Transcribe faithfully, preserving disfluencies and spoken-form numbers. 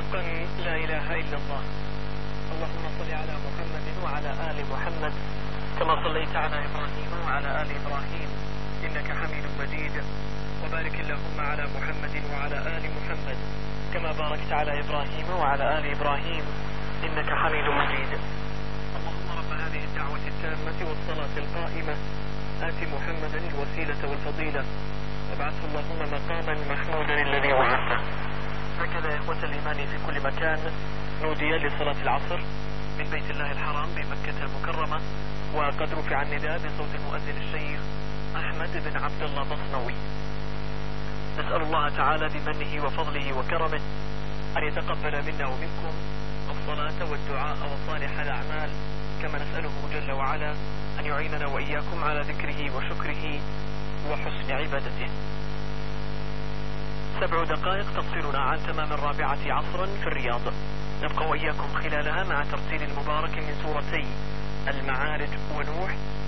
حقا لا إله إلا الله. اللهم صل على محمد وعلى آل محمد كما صليت على إبراهيم وعلى آل إبراهيم إنك حميد مجيد، وبارك اللهم على محمد وعلى آل محمد كما باركت على إبراهيم وعلى آل إبراهيم إنك حميد مجيد. اللهم رب هذه الدعوة التامة والصلاة القائمة آت محمدا الوسيلة والفضيلة وابعثه اللهم مقاما محمودا الذي وعدته. هكذا يا إخوة الإيمان في كل مكان نودي لصلاة العصر من بيت الله الحرام بمكة المكرمة، وقد رفع النداء بصوت المؤذن الشيخ أحمد بن عبد الله بصنوي. نسأل الله تعالى بمنه وفضله وكرمه أن يتقبل منا ومنكم الصلاة والدعاء وصالح الأعمال، كما نسأله جل وعلا أن يعيننا وإياكم على ذكره وشكره وحسن عبادته. سبع دقائق تفصلنا عن تمام الرابعة عصرا في الرياض، نبقى وإياكم خلالها مع ترتيل المبارك من سورتي المعارج ونوح